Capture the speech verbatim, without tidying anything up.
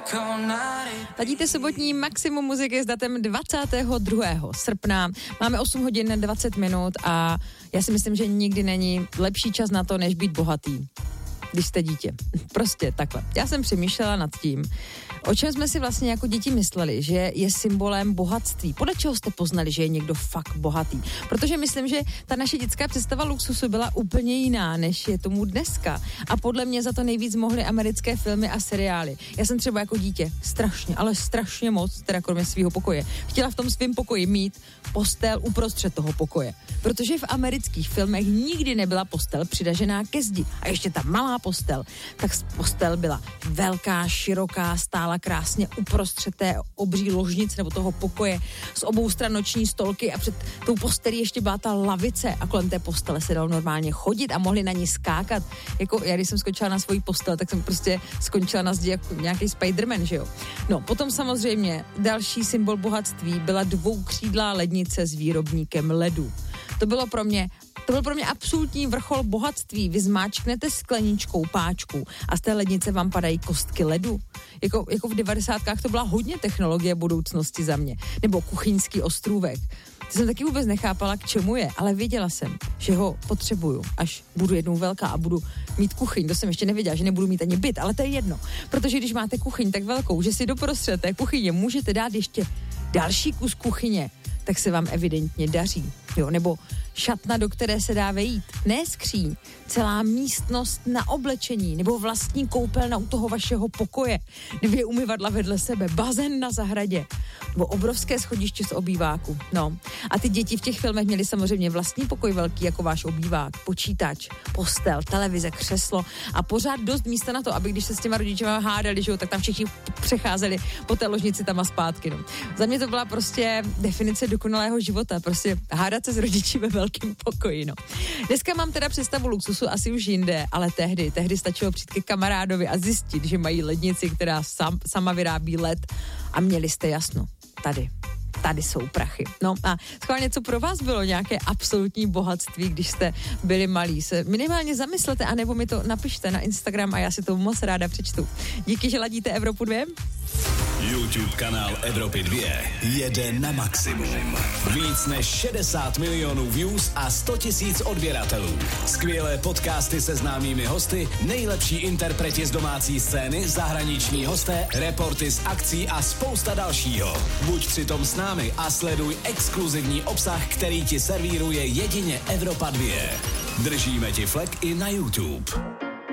Ladíte sobotní Maximum muziky s datem dvacátého druhého srpna. Máme osm hodin dvacet minut a já si myslím, že nikdy není lepší čas na to, než být bohatý, když jste dítě. Prostě takhle. Já jsem přemýšlela nad tím, o čem jsme si vlastně jako děti mysleli, že je symbolem bohatství. Podle čeho jste poznali, že je někdo fakt bohatý? Protože myslím, že ta naše dětská představa luxusu byla úplně jiná, než je tomu dneska. A podle mě za to nejvíc mohly americké filmy a seriály. Já jsem třeba jako dítě strašně, ale strašně moc, teda kromě svého pokoje, chtěla v tom svém pokoji mít postel uprostřed toho pokoje. Protože v amerických filmech nikdy nebyla postel přidažená ke zdi. A ještě ta malá postel, tak postel byla velká, široká, stála krásně uprostřed té obří ložnice nebo toho pokoje, z obou stran noční stolky a před tou postelí ještě byla ta lavice a kolem té postele se dalo normálně chodit a mohli na ní skákat. Jako já, když jsem skočila na svoji postel, tak jsem prostě skončila na zdi jako nějaký Spiderman, že jo. No, potom samozřejmě další symbol bohatství byla dvoukřídlá lednice s výrobníkem ledu. To bylo pro mě To byl pro mě absolutní vrchol bohatství. Vy zmáčknete skleničkou páčku a z té lednice vám padají kostky ledu. Jako, jako v devadesátkách to byla hodně technologie budoucnosti za mě. Nebo kuchyňský ostrůvek. To jsem taky vůbec nechápala, k čemu je, ale věděla jsem, že ho potřebuju, až budu jednou velká a budu mít kuchyň. To jsem ještě nevěděla, že nebudu mít ani byt, ale to je jedno. Protože když máte kuchyň tak velkou, že si doprostřed té kuchyně můžete dát ještě další kus kuchyně, tak se vám evidentně daří. Jo, nebo šatna, do které se dá vejít. Ne skříň, celá místnost na oblečení, nebo vlastní koupelna u toho vašeho pokoje, dvě umyvadla vedle sebe, bazén na zahradě, nebo obrovské schodiště z obýváku. No. A ty děti v těch filmech měly samozřejmě vlastní pokoj velký jako váš obývák, počítač, postel, televize, křeslo a pořád dost místa na to, aby když se s těma rodičema hádali, že jo, tak tam všichni přecházeli po té ložnici tam a zpátky. No. Za mě to byla prostě definice dokonalého života, prostě hádat se s rodiči ve velkém pokoji, no. Dneska mám teda představu luxusu asi už jinde, ale tehdy, tehdy stačilo přijít ke kamarádovi a zjistit, že mají lednici, která sam, sama vyrábí led a měli jste jasno. Tady. Tady jsou prachy. No a schválně, co pro vás bylo nějaké absolutní bohatství, když jste byli malí? Se minimálně zamyslete, anebo mi to napište na Instagram a já si to moc ráda přečtu. Díky, že ladíte Evropu dva. YouTube kanál Evropy dva jede na maximum. Víc než šedesát milionů views a sto tisíc odběratelů. Skvělé podcasty se známými hosty, nejlepší interpreti z domácí scény, zahraniční hosté, reporty z akcí a spousta dalšího. Buď přitom s námi a sleduj exkluzivní obsah, který ti servíruje jedině Evropa dva. Držíme ti flek i na YouTube.